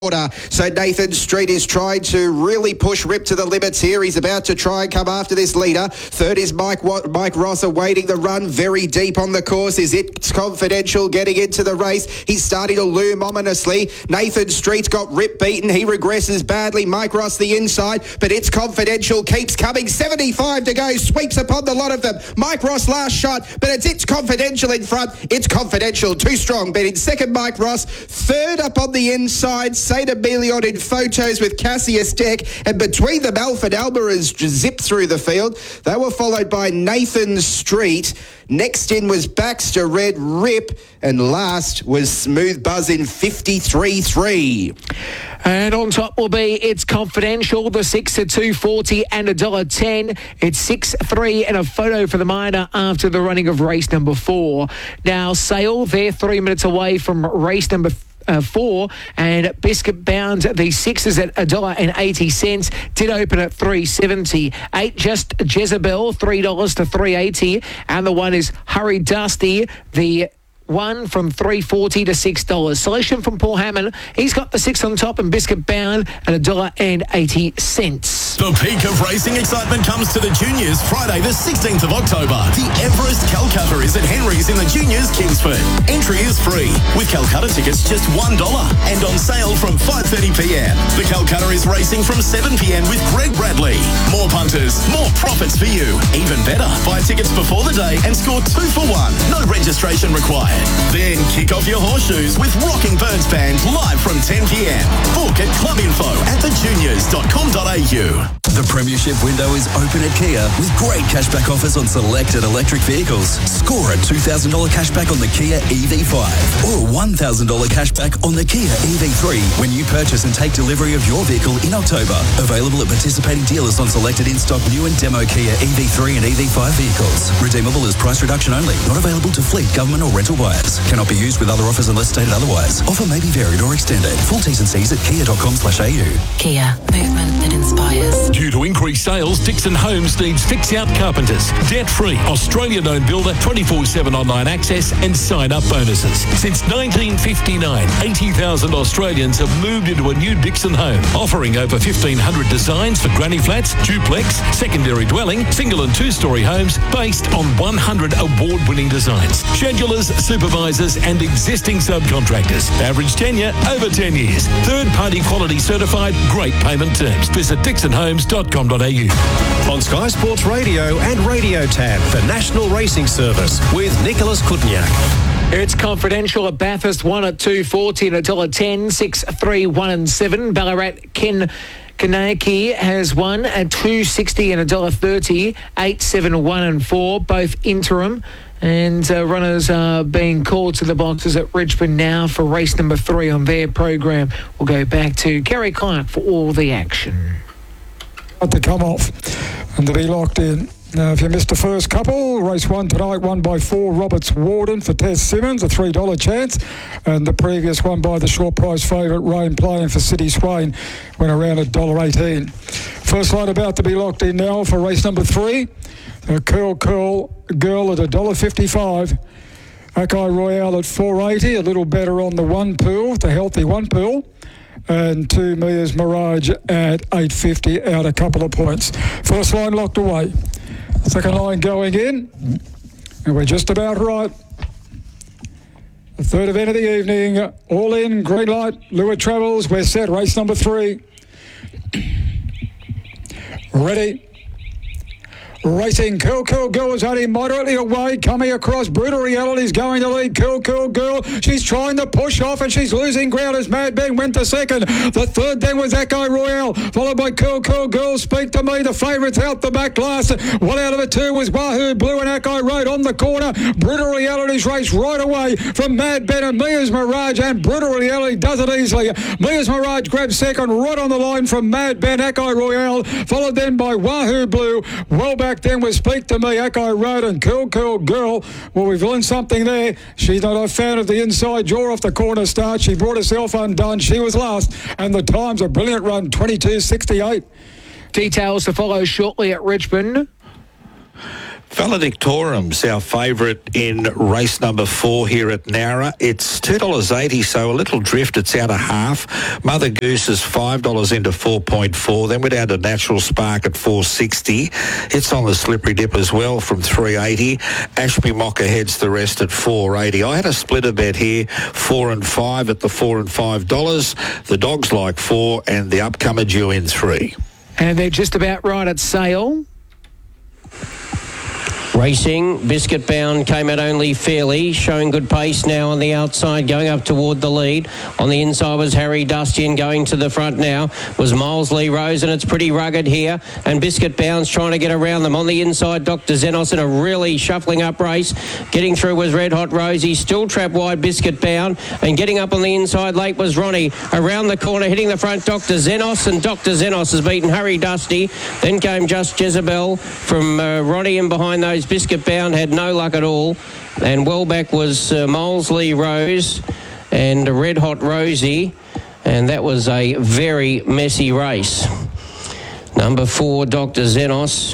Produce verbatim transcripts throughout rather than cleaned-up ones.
So Nathan Street is trying to really push Rip to the limits here. He's about to try and come after this leader. Third is Mike Mike Ross awaiting the run. Very deep on the course is It's Confidential getting into the race. He's starting to loom ominously. Nathan Street's got Rip beaten. He regresses badly. Mike Ross the inside, but It's Confidential keeps coming. seventy-five to go. Sweeps upon the lot of them. Mike Ross last shot, but it's It's Confidential in front. It's Confidential too strong, but in second Mike Ross. Third up on the inside, Saint Emilion in photos with Cassius Deck, and between them Alfred Alvarez zipped through the field. They were followed by Nathan Street. Next in was Baxter Red Rip, and last was Smooth Buzz in fifty-three three. And on top will be It's Confidential, the six at two forty and one dollar ten. It's six three and a photo for the minor after the running of race number four. Now, Sale, they're three minutes away from race number Uh, four, and Biscuit Bound, the sixes at one dollar eighty, did open at three seventy. Eight Just Jezebel, three dollars to three eighty, and the one is Hurry Dusty, the one from three forty to six dollars. Selection from Paul Hammond. He's got the six on top and Biscuit Bound at one dollar eighty. The peak of racing excitement comes to the Juniors Friday the sixteenth of October. The Everest Calcutta is at Henry's in the Juniors Kingsford. Entry is free, with Calcutta tickets just one dollar and on sale from five thirty p.m. The Calcutta is racing from seven p.m. with Greg Bradley. More punters, more profits for you. Even better, buy tickets before the day and score two for one. No registration required. Then kick off your horseshoes with Rocking Burns Band live from ten p.m. Book at club info at the juniors dot com dot a u. The Premiership window is open at Kia with great cashback offers on selected electric vehicles. Score a two thousand dollars cashback on the Kia E V five or a one thousand dollars cashback on the Kia E V three when you purchase and take delivery of your vehicle in October. Available at participating dealers on selected in-stock new and demo Kia E V three and E V five vehicles. Redeemable as price reduction only. Not available to fleet, government or rental buyers. Cannot be used with other offers unless stated otherwise. Offer may be varied or extended. Full T's and C's at kia dot com slash a u. Kia. Movement that inspires. Due to increased sales, Dixon Homes needs fix-out carpenters. Debt-free, Australian-owned builder, twenty-four seven online access and sign-up bonuses. Since nineteen fifty-nine, eighty thousand Australians have moved into a new Dixon home, offering over fifteen hundred designs for granny flats, duplex, secondary dwelling, single and two-storey homes based on one hundred award-winning designs. Schedulers, supervisors and existing subcontractors. Average tenure, over ten years. Third-party quality certified, great payment terms. Visit dixon homes dot com dot a u. On Sky Sports Radio and Radio Tab, the National Racing Service with Nicholas Kutniak. It's Confidential at Bathurst, one at two forty and one dollar ten, six, three, one and seven. Ballarat, Ken Kanaki has one at two sixty and one dollar thirty, eight, seven, one and four, both interim. And uh, runners are being called to the boxes at Richmond now for race number three on their program. We'll go back to Gary Clark for all the action. To come off and to be locked in. Now, if you missed the first couple, race one tonight won by four Roberts Warden for Tess Simmons, a three dollar chance, and the previous one by the short price favourite Rain playing for City Swain went around at one dollar eighteen. First line about to be locked in now for race number three. A Curl Curl Girl at one dollar fifty-five. Akai Royale at four eighty, a little better on the one pool, the healthy one pool. And two Mia's Mirage at eight fifty out a couple of points. First line locked away. Second line going in. And we're just about right. The third event of the evening. All in, green light. Lua Travels. We're set. Race number three. Ready. Racing, Curl Curl Girl is only moderately away, coming across. Brutal Reality's going to lead. Curl Curl Girl, she's trying to push off and she's losing ground as Mad Ben went to second. The third then was Echo Royale, followed by Curl Curl Girl. Speak to Me, the favourites out the back last. One out of the two was Wahoo Blue and Echo Road on the corner. Brutal Reality's race right away from Mad Ben and Mia's Mirage, and Brutal Reality does it easily. Mia's Mirage grabs second right on the line from Mad Ben, Echo Royale, followed then by Wahoo Blue. Well back then was Speak to Me, Echo Road and Curl Curl Girl. Well, we've learned something there. She's not a fan of the inside jaw off the corner start. She brought herself undone. She was last, and the time's a brilliant run, twenty-two sixty-eight. Details to follow shortly at Richmond. Valedictorum's our favourite in race number four here at Nowra. It's two dollars eighty, so a little drift. It's out a half. Mother Goose is five dollars into four point four. Then we're down to Natural Spark at four sixty. It's on the slippery dip as well from three eighty. Ashby Mocker heads the rest at four eighty. I had a splitter bet here, four and five at the four and five dollars. The dogs like four and the upcomer due in three. And they're just about right at sale. Racing, Biscuit Bound came out only fairly, showing good pace now on the outside, going up toward the lead. On the inside was Harry Dusty, and going to the front now was Miles Lee Rose, and it's pretty rugged here. And Biscuit Bound's trying to get around them. On the inside, Doctor Zenos in a really shuffling up race. Getting through was Red Hot Rosie, still trapped wide Biscuit Bound, and getting up on the inside late was Ronnie. Around the corner, hitting the front, Doctor Zenos, and Doctor Zenos has beaten Harry Dusty. Then came Just Jezebel from uh, Ronnie, and behind those Biscuit Bound had no luck at all, and well back was uh, Molesley Rose and Red Hot Rosie, and that was a very messy race. Number four, Doctor Zenos.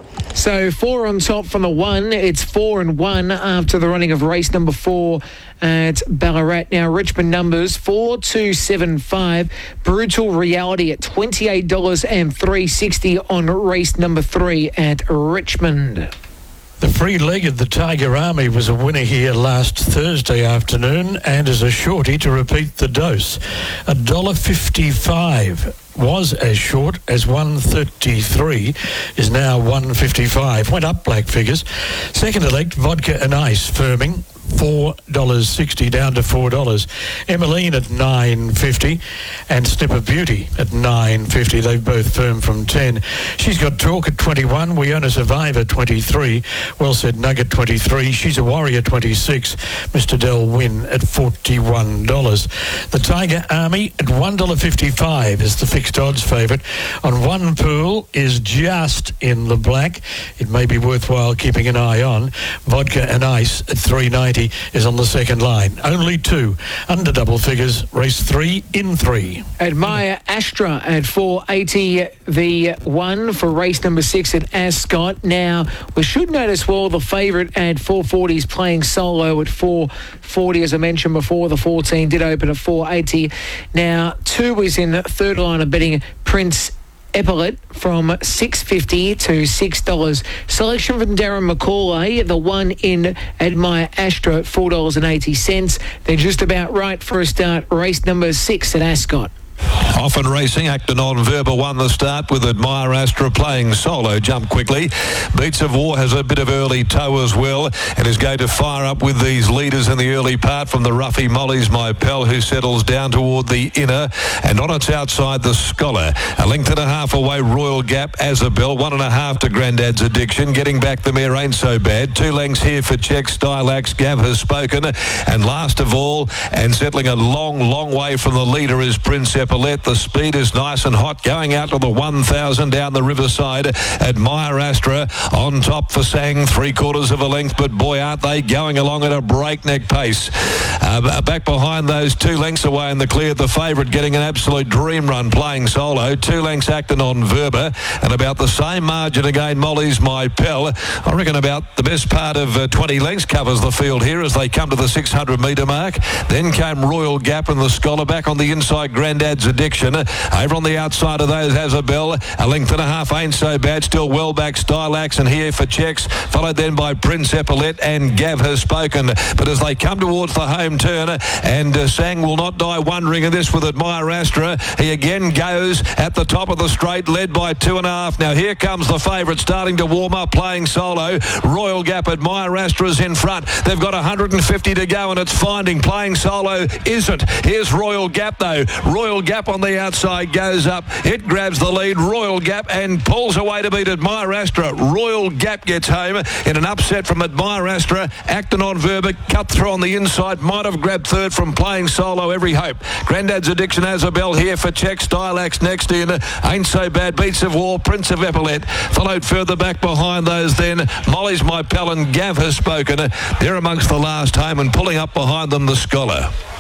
So four on top from the one. It's four and one after the running of race number four at Ballarat. Now Richmond numbers four two seven five. Brutal Reality at twenty-eight dollars and three sixty on race number three at Richmond. The free-legged, the Tiger Army, was a winner here last Thursday afternoon, and as a shorty, to repeat the dose, one dollar fifty-five. Was as short as one thirty-three, is now one fifty-five. Went up black figures. Second elect, Vodka and Ice, firming four dollars sixty down to four dollars. Emmeline at nine fifty and Snipper Beauty at nine fifty. They've both firmed from ten. She's got Talk at twenty-one. We Own a Survivor twenty-three. Well Said Nugget twenty-three. She's a Warrior twenty-six. Mister Del Win at forty-one dollars. The Tiger Army at one dollar fifty-five is the fixed odds favourite. On one pool is just in the black. It may be worthwhile keeping an eye on. Vodka and Ice at three ninety is on the second line. Only two under double figures. Race three in three. Admire Astra at four eighty. The one for race number six at Ascot. Now we should notice well the favourite at four forty is playing solo at four forty. As I mentioned before, the fourteen did open at four eighty. Now two is in third line of betting, Prince Epaulet from six fifty to six dollars. Selection from Darren McCauley, the one in Admire Astra at four dollars eighty. They're just about right for a start. Race number six at Ascot. Often Racing, Acton on Verba won the start with Admire Astra playing solo. Jump quickly. Beats of War has a bit of early toe as well and is going to fire up with these leaders in the early part from the Ruffy Molly's My Pal, who settles down toward the inner, and on its outside the Scholar. A length and a half away Royal Gap, Azabel, one and a half to Grandad's Addiction. Getting back the mare Ain't So Bad. Two lengths here for Czech Stylax, Gav Has Spoken, and last of all, and settling a long, long way from the leader is Prince Epaulet. The speed is nice and hot, going out to the one thousand down the riverside. Admire Astra on top for Sang, three quarters of a length, but boy, aren't they going along at a breakneck pace. Uh, back behind those, two lengths away in the clear, the favourite getting an absolute dream run playing solo. Two lengths Acton on Verba, and about the same margin again, Molly's My Pal. I reckon about the best part of uh, twenty lengths covers the field here as they come to the six hundred metre mark. Then came Royal Gap and the Scholar. Back on the inside, Grandad's Addiction. Over on the outside of those, Azabel, a length and a half Ain't So Bad, still well back Stylax, and here for Czechs, followed then by Prince Epaulet and Gav Has Spoken. But as they come towards the home turn, and uh, Sang will not die wondering in this with Admire Astra, he again goes at the top of the straight, led by two and a half. Now here comes the favourite starting to warm up, playing solo. Royal Gap, Admire Astra's in front. They've got one hundred fifty to go, and it's finding playing solo isn't. Here's Royal Gap though. Royal Gap on the outside goes up. It grabs the lead, Royal Gap, and pulls away to beat Admire Astra. Royal Gap gets home in an upset from Admire Astra. Acton on Verba, cut through on the inside, might have grabbed third from playing solo, Every Hope. Grandad's Addiction, Azabel here for Czech Stylax next in. Ain't So Bad, Beats of War, Prince of Epaulet. Followed further back behind those then, Molly's My Pal and Gav Has Spoken. They're amongst the last home, and pulling up behind them the Scholar.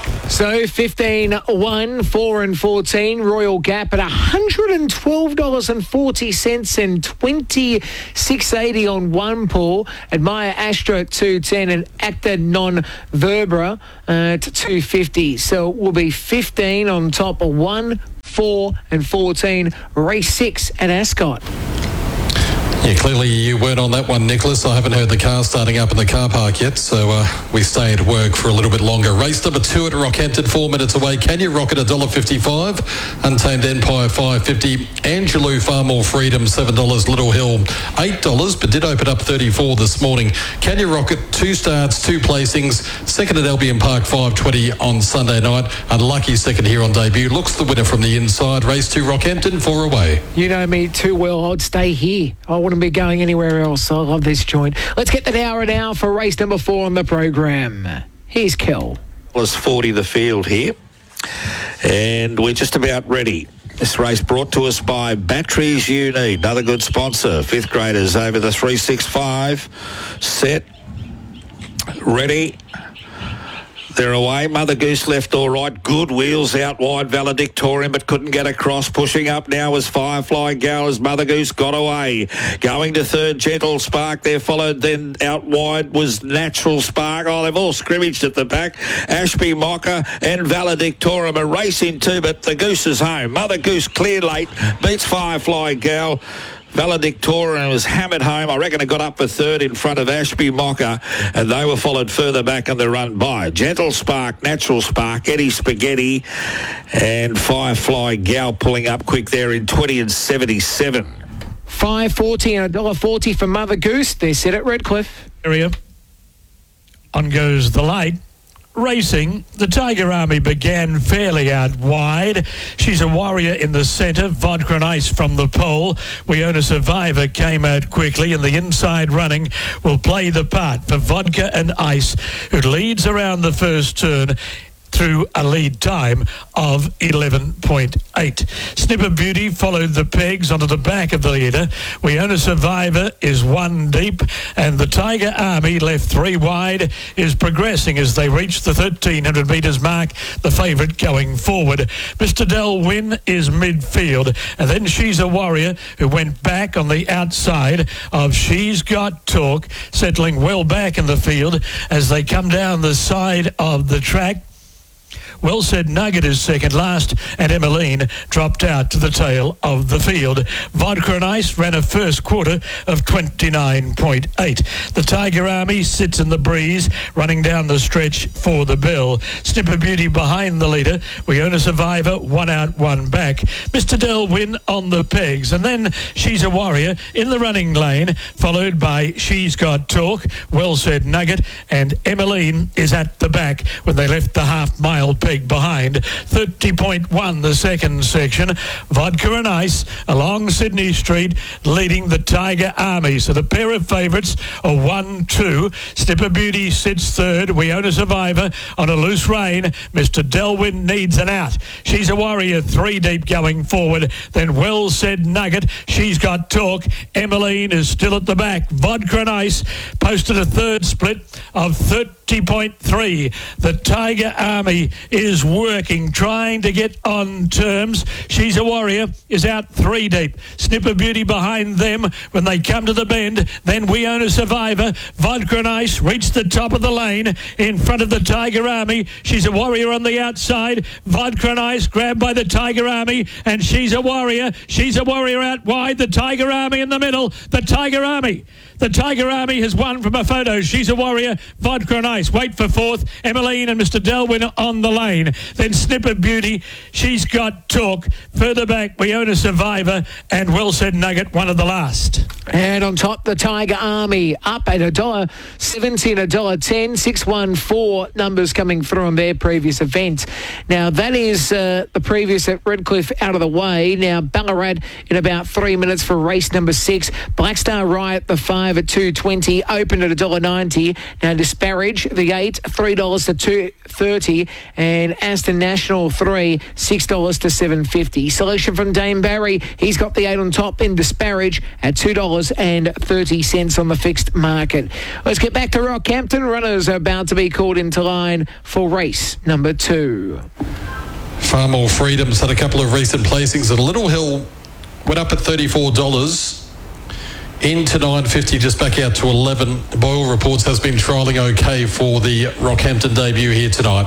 So fifteen, one, four and fourteen, Royal Gap at one hundred twelve dollars forty and twenty-six eighty on one pool. Admire Astra at two ten and Acta Non Verbera at two fifty. So it will be fifteen on top of one, four and fourteen. Race six at Ascot. Yeah, clearly you weren't on that one, Nicholas. I haven't heard the car starting up in the car park yet, so uh, we stay at work for a little bit longer. Race number two at Rockhampton, four minutes away. Can You Rock It, one dollar fifty-five. Untamed Empire, five fifty. Angelou, Far More Freedom, seven dollars. Little Hill, eight dollars, but did open up thirty-four this morning. Can You Rock It, two starts, two placings. Second at Albion Park, five twenty on Sunday night. Unlucky second here on debut. Looks the winner from the inside. Race two, Rockhampton, four away. You know me too well. I'd stay here. I wouldn't be going anywhere else. I love this joint. Let's get the hour now for race number four on the program. Here's Kel. Was forty the field here, and we're just about ready. This race brought to us by Batteries You Need, another good sponsor. Fifth graders over the three six five. Set. Ready. They're away. Mother Goose left all right. Good wheels out wide. Valedictorian, but couldn't get across. Pushing up now was Firefly Gal as Mother Goose got away. Going to third, Gentle Spark. There followed then out wide was Natural Spark. Oh, they've all scrimmaged at the back. Ashby Mocker and Valedictorian are racing too, but the Goose is home. Mother Goose clear late. Beats Firefly Gal. Valedictorian was hammered home. I reckon it got up for third in front of Ashby Mocker, and they were followed further back in the run by Gentle Spark, Natural Spark, Eddie Spaghetti, and Firefly Gal pulling up quick there in twenty and seventy-seven. five forty and one dollar forty for Mother Goose. They're set at Redcliffe. Area. On goes the light. Racing, the Tiger Army began fairly out wide. She's a Warrior in the centre. Vodka and Ice from the pole. We Own a Survivor came out quickly, and the inside running will play the part for Vodka and Ice, who leads around the first turn through a lead time of eleven point eight. Snipper Beauty followed the pegs onto the back of the leader. We Own a Survivor is one deep, and the Tiger Army left three wide is progressing as they reach the thirteen hundred metres mark, the favourite going forward. Mister Del Win is midfield, and then She's a Warrior, who went back on the outside of She's Got Talk, settling well back in the field as they come down the side of the track. Well Said Nugget is second last, and Emmeline dropped out to the tail of the field. Vodka and Ice ran a first quarter of twenty-nine point eight. The Tiger Army sits in the breeze, running down the stretch for the bell. Snipper Beauty behind the leader. We Own a Survivor, one out, one back. Mister Del Win on the pegs, and then She's a Warrior in the running lane, followed by She's Got Talk, Well Said Nugget, and Emmeline is at the back when they left the half-mile peg behind. thirty point one the second section. Vodka and Ice along Sydney Street leading the Tiger Army. So the pair of favourites are one two. Snipper Beauty sits third. We Own a Survivor on a loose rein. Mister Delwyn needs an out. She's a Warrior three deep going forward. Then Well Said Nugget. She's Got Talk. Emmeline is still at the back. Vodka and Ice posted a third split of thirty point three. The Tiger Army is working, trying to get on terms. She's a Warrior is out three deep. Snipper Beauty behind them when they come to the bend. Then We Own a Survivor. Vodka and Ice reach the top of the lane in front of the Tiger Army. She's a Warrior on the outside. Vodka and Ice grabbed by the Tiger Army, and She's a Warrior. She's a Warrior out wide. The Tiger Army in the middle. The Tiger Army. The Tiger Army has won from a photo. She's a Warrior. Vodka and Ice wait for fourth. Emmeline and Mister Delwyn on the lane. Then Snipper Beauty. She's Got Talk. Further back, We Own a Survivor, and Well Said Nugget, one of the last. And on top, the Tiger Army up at one dollar seventy and one dollar ten. six one four numbers coming through on their previous event. Now, that is uh, the previous at Redcliffe out of the way. Now, Ballarat in about three minutes for race number six. Black Star Riot, the five. five at two twenty, opened at one dollar ninety. Now Disparage, the eight, three dollars to two thirty, and Aston National three, six dollars to seven fifty. Selection from Dame Barry, he's got the eight on top in Disparage at two dollars thirty on the fixed market. Let's get back to Rockhampton. Runners are about to be called into line for race number two. Far More Freedom's had a couple of recent placings at Little Hill, went up at thirty-four dollars. Into nine fifty, just back out to eleven. By all reports, has been trialling okay for the Rockhampton debut here tonight.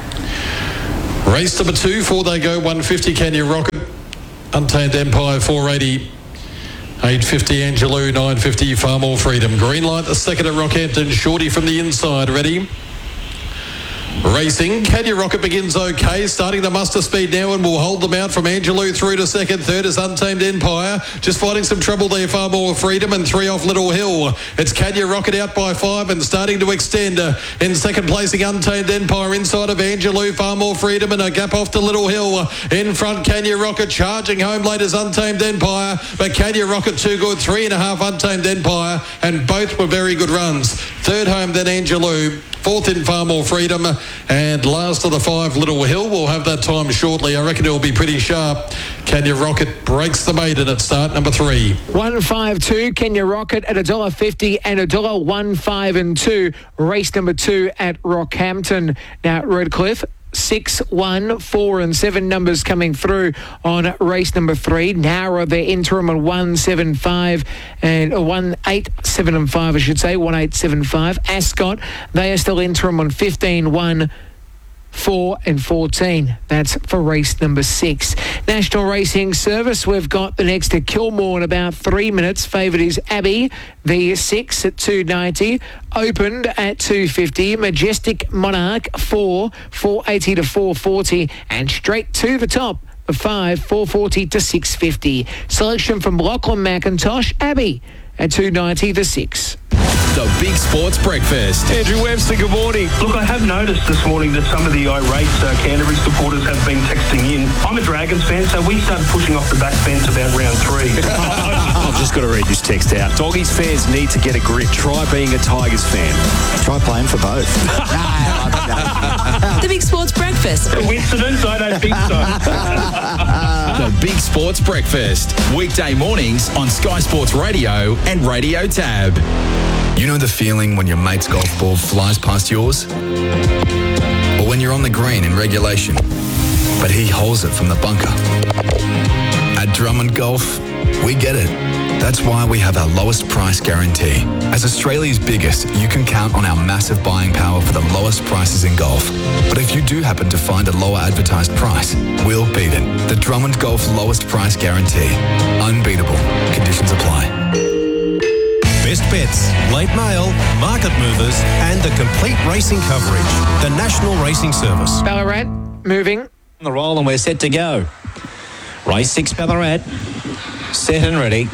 Race number two, four they go, one fifty, Can You Rocket? Untamed Empire, four eighty. eight fifty, Angelou, nine fifty, Far More Freedom. Green light, the second at Rockhampton. Shorty from the inside, ready? Racing, Can You Rocket begins okay, starting to muster speed now and will hold them out from Angelou through to second. Third is Untamed Empire, just fighting some trouble there, Far More Freedom, and three off Little Hill. It's Can You Rocket out by five and starting to extend. Uh, in second placing, Untamed Empire inside of Angelou, Far More Freedom, and a gap off to Little Hill. Uh, in front, Can You Rocket charging home late as Untamed Empire, but Can You Rocket too good, three and a half Untamed Empire, and both were very good runs. Third home, then Angelou. Fourth in Far More Freedom, and last of the five, Little Hill. We'll have that time shortly. I reckon it'll be pretty sharp. Can You Rocket breaks the maiden at start number three. one five two, Can You Rocket at one dollar fifty and one dollar one five and two. Race number two at Rockhampton. Now at Redcliffe, six, one, four and seven numbers coming through on race number three. Nowra, their interim on one seven five and uh, one eight seven and five, I should say, one eight seven five. Ascot, they are still interim on fifteen, one, four and fourteen. That's for race number six. National Racing Service, we've got the next to Kilmore in about three minutes. Favoured is Abbey, the six at two ninety. Opened at two fifty. Majestic Monarch, four, four eighty to four forty. And straight to the top, the five, four forty to six fifty. Selection from Lachlan McIntosh, Abbey at two ninety, the six. The Big Sports Breakfast. Andrew Webster, good morning. Look, I have noticed this morning that some of the irate uh, Canterbury supporters have been texting in. I'm a Dragons fan, so we started pushing off the back fence about round three. I've just got to read this text out. Doggies fans need to get a grip. Try being a Tigers fan. Try playing for both. The Big Sports Breakfast. Coincidence? I don't think so. The Big Sports Breakfast. Weekday mornings on Sky Sports Radio and Radio Tab. You know the feeling when your mate's golf ball flies past yours? Or when you're on the green in regulation, but he holds it from the bunker? At Drummond Golf, we get it. That's why we have our lowest price guarantee. As Australia's biggest, you can count on our massive buying power for the lowest prices in golf. But if you do happen to find a lower advertised price, we'll beat it. The Drummond Golf lowest price guarantee. Unbeatable. Conditions apply. Best bets, late mail, market movers, and the complete racing coverage. The National Racing Service. Ballarat, moving. On the roll and we're set to go. Race six, Ballarat. Set and ready.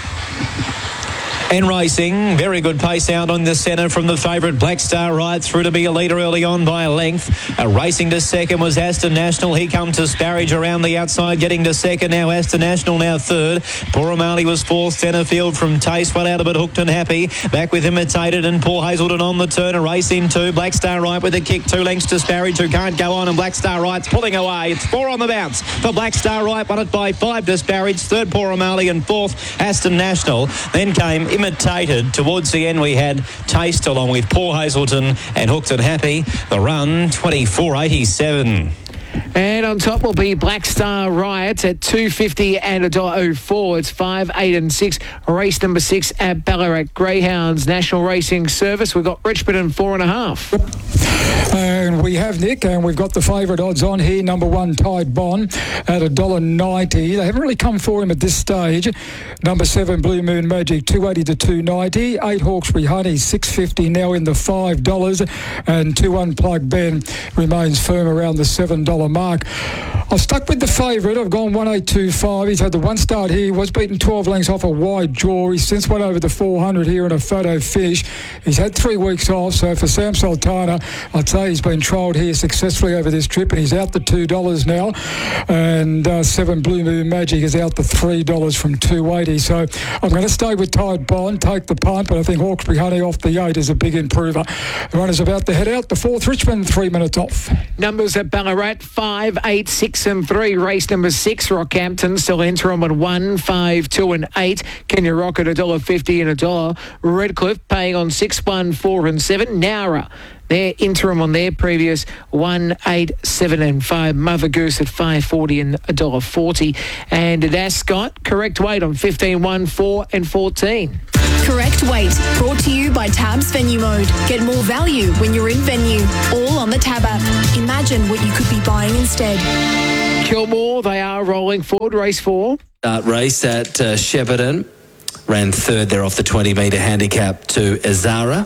And racing, very good pace out on the centre from the favourite Black Star Ride through to be a leader early on by a length. Uh, racing to second was Aston National. He come to Sparridge around the outside, getting to second. Now Aston National now third. Poor O'Malley was fourth. Centrefield from Taste, one out of it, Hooked and Happy. Back with Imitated and Paul Hazelton on the turn. A race in two. Black Star Ride with a kick, two lengths to Sparridge, who can't go on, and Black Star Ride's pulling away. It's four on the bounce for Black Star Ride, won it by five to Sparridge. Third, Poor O'Malley, and fourth, Aston National. Then came Imitated. Towards the end, we had Taste along with Paul Hazelton and Hooked and Happy. The run, twenty-four eighty-seven. And on top will be Black Star Riot at two fifty and one dollar oh four. It's five, eight and six. Race number six at Ballarat Greyhounds National Racing Service. We've got Richmond and four and a half. And we have, Nick, and we've got the favourite odds on here. Number one, Tide Bond at one dollar ninety. They haven't really come for him at this stage. Number seven, Blue Moon Magic, two eighty to two ninety. Eight, Hawkesbury Honey, six fifty, now in the five dollars. And two, Unplugged Ben remains firm around the seven dollar mark. mark. I've stuck with the favourite. I've gone one eight two five. He's had the one start here. Was beaten twelve lengths off a wide draw. He's since went over the four hundred here in a photo finish. He's had three weeks off. So for Sam Sultana, I'd say he's been trialled here successfully over this trip, and he's out to two dollars now. And uh, seven Blue Moon Magic is out to three dollars from two eighty. So I'm going to stay with Tide Bond, take the punt, but I think Hawkesbury Honey off the eight is a big improver. The runner's about to head out. The fourth Richmond, three minutes off. Numbers at Ballarat, five, eight, six and three. Race number six, Rockhampton, still interim at one, five, two and eight. Kenya Rocket, one dollar fifty and a dollar. Redcliffe paying on six, one, four and seven. Nowra, their interim on their previous one, eight, seven and five. Mother Goose at five forty and one dollar forty. And at Ascot, correct weight on fifteen, one, four and fourteen. Correct weight, brought to you by Tab's Venue Mode. Get more value when you're in venue. All on the Tab app. Imagine what you could be buying instead. Kilmore, they are rolling forward. Race four. Start race at uh, Shepparton. Ran third there off the twenty metre handicap to Azara.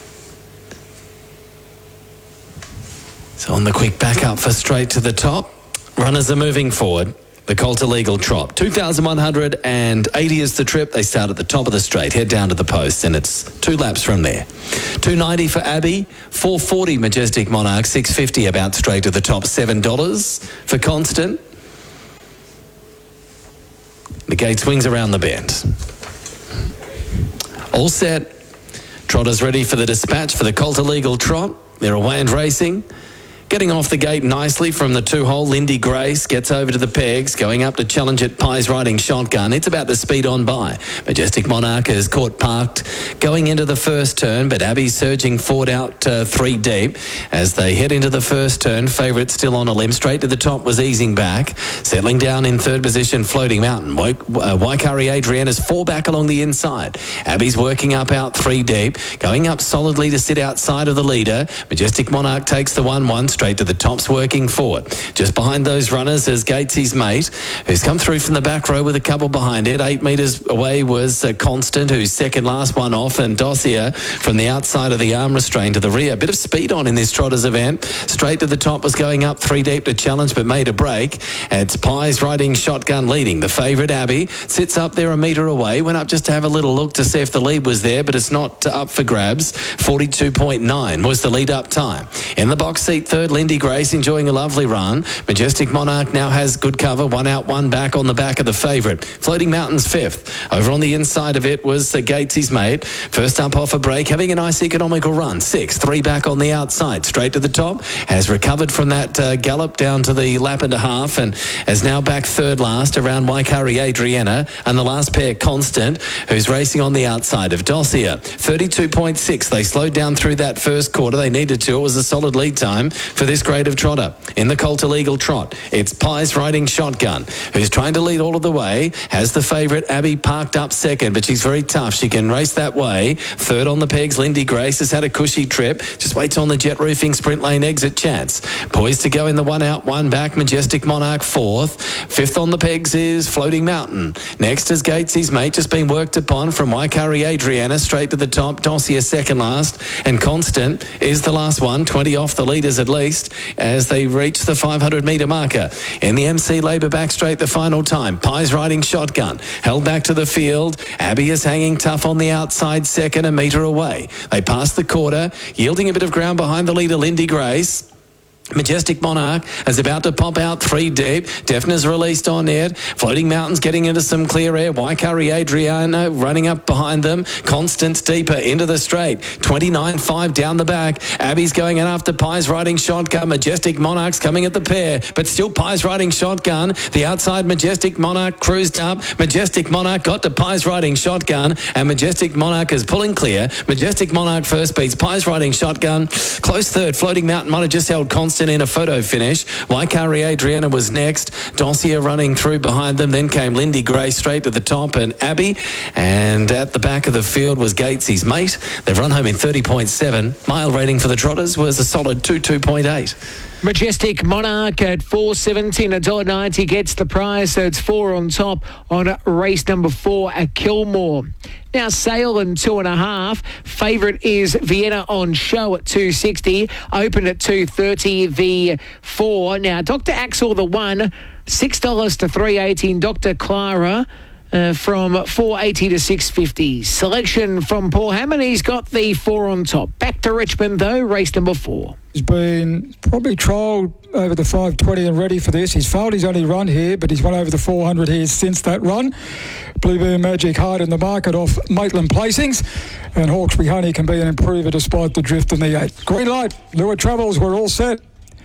So on the quick back up for straight to the top. Runners are moving forward. The Coulter Legal Trot. two thousand one hundred eighty is the trip. They start at the top of the straight, head down to the post, and it's two laps from there. two ninety for Abbey, four forty Majestic Monarch, six fifty about straight to the top, seven dollars for Constant. The gate swings around the bend. All set. Trotters ready for the dispatch for the Coulter Legal Trot. They're away and racing. Getting off the gate nicely from the two-hole, Lindy Grace gets over to the pegs, going up to challenge at Pies Riding Shotgun. It's about to speed on by. Majestic Monarch is caught parked going into the first turn, but Abbey surging forward out uh, three deep. As they head into the first turn, favourite still on a limb. Straight to the top was easing back. Settling down in third position, Floating Mountain. Uh, Waikari Adriana's four back along the inside. Abbey's working up out three deep, going up solidly to sit outside of the leader. Majestic Monarch takes the one one. Straight to the tops, working forward. Just behind those runners is Gatesy's mate, who's come through from the back row with a couple behind it. Eight metres away was uh, Constant, who's second last one off, and Dossier from the outside of the arm restraint to the rear. A bit of speed on in this Trotters event. Straight to the top was going up three deep to challenge, but made a break. It's Pies Riding Shotgun leading. The favourite, Abbey, sits up there a metre away. Went up just to have a little look to see if the lead was there, but it's not uh, up for grabs. forty-two point nine was the lead up time. In the box seat, third, Lindy Grace enjoying a lovely run. Majestic Monarch now has good cover. One out, one back on the back of the favourite. Floating Mountain's fifth. Over on the inside of it was uh, Gatesy's mate. First up off a break, having a nice economical run. Six, three back on the outside. Straight to the top. Has recovered from that uh, gallop down to the lap and a half, and is now back third last around Waikari Adriana. And the last pair, Constant, who's racing on the outside of Dossier. thirty-two point six. They slowed down through that first quarter. They needed to. It was a solid lead time for this grade of trotter. In the Coulter Legal Trot, it's Pies Riding Shotgun, who's trying to lead all of the way. Has the favourite, Abbey, parked up second, but she's very tough. She can race that way. Third on the pegs, Lindy Grace has had a cushy trip. Just waits on the jet roofing sprint lane exit chance. Poised to go in the one out, one back, Majestic Monarch fourth. Fifth on the pegs is Floating Mountain. Next is Gatesy's mate, just been worked upon from Waikari Adriana, straight to the top. Dossier second last, and Constant is the last one. twenty off the leaders at least, as they reach the five hundred metre marker. In the M C Labour back straight the final time. Pies Riding Shotgun held back to the field. Abbey is hanging tough on the outside, second, a metre away. They pass the quarter, yielding a bit of ground behind the leader, Lindy Grace. Majestic Monarch is about to pop out three deep. Defner's released on it. Floating Mountains getting into some clear air. Waikari Adriana running up behind them. Constant deeper into the straight. twenty-nine five down the back. Abbey's going in after Pies Riding Shotgun. Majestic Monarch's coming at the pair, but still Pies Riding Shotgun. The outside Majestic Monarch cruised up. Majestic Monarch got to Pies Riding Shotgun, and Majestic Monarch is pulling clear. Majestic Monarch first beats Pies Riding Shotgun. Close third. Floating Mountain might have just held Constant in a photo finish. Waikari Adriana was next. Dossier running through behind them. Then came Lindy Grace straight to the top, and Abbey. And at the back of the field was Gatesy's mate. They've run home in thirty point seven. Mile rating for the Trotters was a solid twenty-two point eight. Majestic Monarch at four seventy and one dollar ninety gets the prize, so it's four on top on race number four at Kilmore. Now, Sale and two and a half. Favourite is Vienna on Show at two sixty. Open at two thirty, the four. Now, Doctor Axel, the one, six dollars to three eighteen. Doctor Clara uh, from four eighty to six fifty. Selection from Paul Hammond. He's got the four on top. Back to Richmond, though, race number four. He's been probably trialled over the five twenty and ready for this. He's failed his only run here, but he's won over the four hundred here since that run. Bluebird Magic hard in the market off Maitland placings, and Hawkesbury Honey can be an improver despite the drift in the eight. Green light, Lure Travels, we're all set.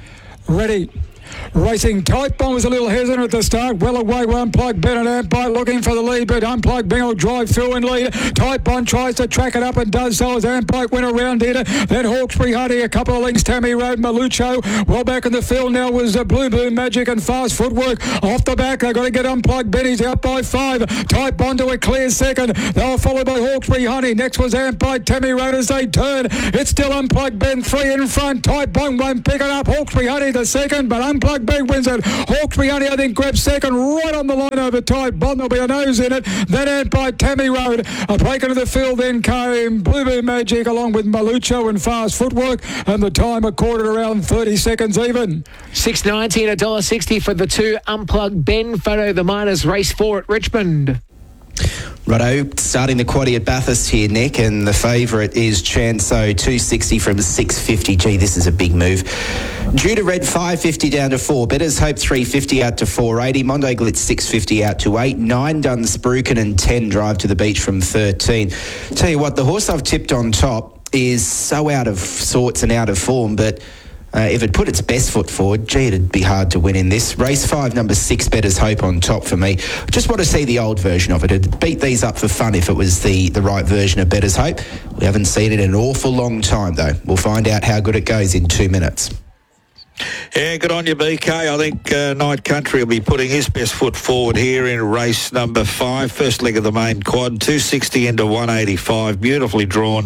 Ready. Racing Type Bomb was a little hesitant at the start. Well away, Unplugged Ben and Ampike looking for the lead, but Unplugged Ben will drive through and lead. Type Bomb tries to track it up and does so as Ampike went around here. Then Hawkesbury Honey, a couple of lengths. Tammy Road, Malucho. Well back in the field now was uh, Blue Boom Magic and Fast Footwork. Off the back, they've got to get Unplugged Ben. He's out by five. Type Bomb to a clear second. They were followed by Hawkesbury Honey. Next was Ampike, Tammy Road as they turn. It's still Unplugged Ben, three in front. Type Bomb won't pick it up. Hawkesbury Honey the second, but Unplugged Ben wins it. Hawkesbury Honey, I think, grabs second right on the line over Type Bomb. There'll be a nose in it. Then Ampike, Tammy Road. A break into the field then came Blue Boom Magic along with Malucho and Fast Footwork, and the time accorded around thirty seconds even. six ninety and one dollar sixty for the two. Unplugged Ben. Photo the minors race four at Richmond. Righto, starting the quaddie at Bathurst here, Nick, and the favourite is Chanso, two sixty from six fifty. Gee, this is a big move. Judah Red, five fifty down to four. Betters Hope, three fifty out to four eighty. Mondo Glitz, six fifty out to eight. nine Dunsbroken and ten Drive to the Beach from thirteen. Tell you what, the horse I've tipped on top is so out of sorts and out of form, but Uh, if it put its best foot forward, gee, it'd be hard to win in this. Race five, number six, Betters Hope on top for me. Just want to see the old version of it. It'd beat these up for fun if it was the, the right version of Betters Hope. We haven't seen it in an awful long time, though. We'll find out how good it goes in two minutes. Yeah, good on you, B K. I think uh, Night Country will be putting his best foot forward here in race number five. First leg of the main quad, two sixty into one eighty-five. Beautifully drawn.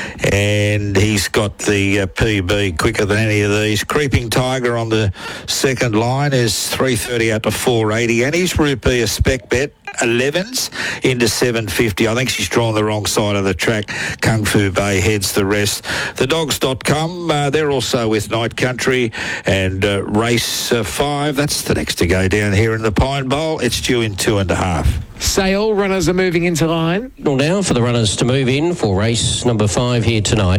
And he's got the uh, P B quicker than any of these. Creeping Tiger on the second line is three thirty out to four eighty. And his Rupee a spec bet. elevens into seven fifty. I think she's drawn the wrong side of the track. Kung Fu Bay heads the rest. The dogs dot com, uh, they're also with Night Country. And uh, race uh, five, that's the next to go down here in the Pine Bowl. It's due in two and a half. Say all runners are moving into line. Well, now for the runners to move in for race number five here tonight.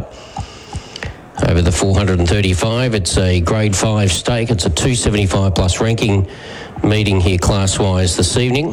Over the four thirty-five, it's a grade five stake. It's a two seventy-five plus ranking meeting here class-wise this evening.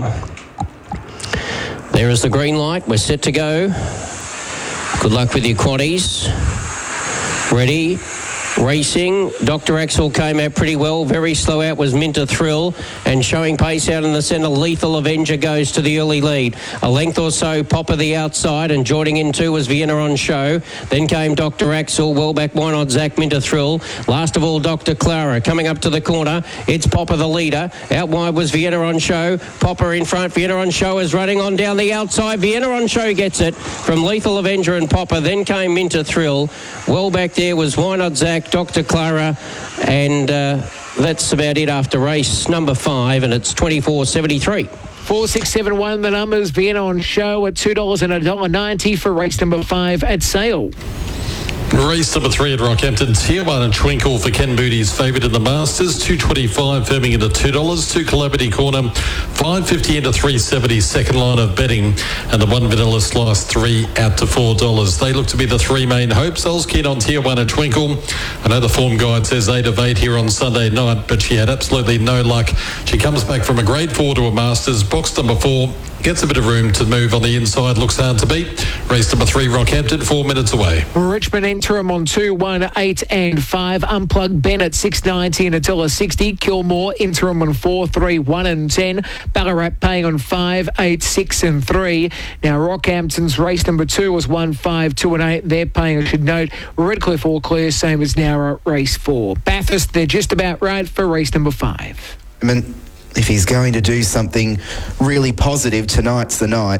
There is the green light. We're set to go. Good luck with your quaddies. Ready. Racing. Doctor Axel came out pretty well. Very slow out was Minter Thrill, and showing pace out in the centre, Lethal Avenger goes to the early lead. A length or so, Popper the outside, and joining in two was Vienna on Show. Then came Doctor Axel, well back Why Not Zach, Minter Thrill. Last of all, Doctor Clara coming up to the corner. It's Popper the leader. Out wide was Vienna on Show. Popper in front. Vienna on Show is running on down the outside. Vienna on Show gets it from Lethal Avenger and Popper. Then came Minter Thrill. Well back there was Why Not Zach, Doctor Clara, and uh, that's about it after race number five, and it's twenty-four seventy-three. four six seven one the numbers. Vienna on Show at two dollars and one dollar ninety for race number five at Sale. Race number three at Rockhampton, Tier one and Twinkle for Ken Booty's favourite in the Masters, two twenty-five firming into two dollars, two Calamity Corner, five fifty into three seventy, second line of betting, and the one Vanilla Slice three out to four dollars. They look to be the three main hopes. I was keen on Tier one and Twinkle. I know the form guide says eight of eight here on Sunday night, but she had absolutely no luck. She comes back from a grade four to a Masters, box number four, gets a bit of room to move on the inside, looks hard to beat. Race number three, Rockhampton, four minutes away. Richmond interim on two, one, eight and five. Unplugged Ben at six ninety and one dollar sixty. Kilmore interim on four, three, one and ten. Ballarat paying on five, eight, six and three. Now Rockhampton's race number two was one, five, two and eight. They're paying, I should note, Redcliffe all clear, same as Nowra race four. Bathurst, they're just about right for race number five. I mean, if he's going to do something really positive, tonight's the night.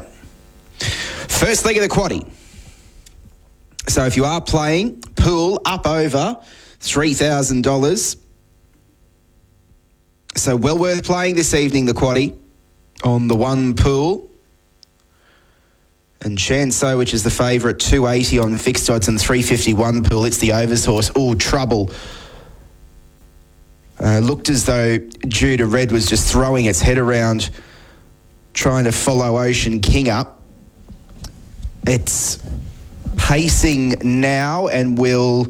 First leg of the quaddie. So if you are playing, pool up over three thousand dollars. So well worth playing this evening, the quaddie, on the one pool. And Chanso, which is the favourite, two eighty on fixed odds and three fifty-one pool. It's the overs horse. All trouble. Uh, looked as though Judah Red was just throwing its head around, trying to follow Ocean King up. It's pacing now and will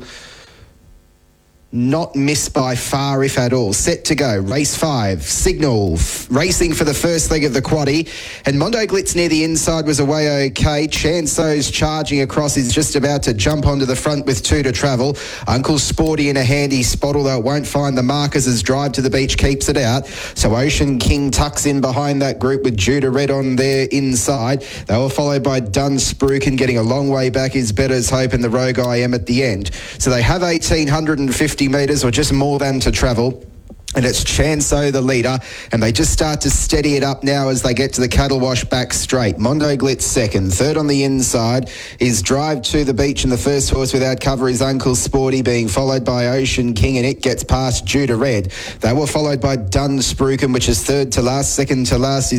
not miss by far, if at all. Set to go. Race five. Signal. F- racing for the first leg of the quaddie. And Mondo Glitz near the inside was away okay. Chanso's charging across is just about to jump onto the front with two to travel. Uncle Sporty in a handy spot, although it won't find the markers as Drive to the Beach keeps it out. So Ocean King tucks in behind that group with Judah Red on their inside. They were followed by Dunspruken, getting a long way back is Better's Hope and the Rogue I Am at the end. So they have eighteen fifty metres or just more than to travel. And it's Chanso the leader, and they just start to steady it up now as they get to the Cattle Wash back straight. Mondo Glitz second. Third on the inside is Drive to the Beach, and the first horse without cover is Uncle Sporty, being followed by Ocean King, and it gets past Judah Red. They were followed by Dunspruken, which is third to last. Second to last is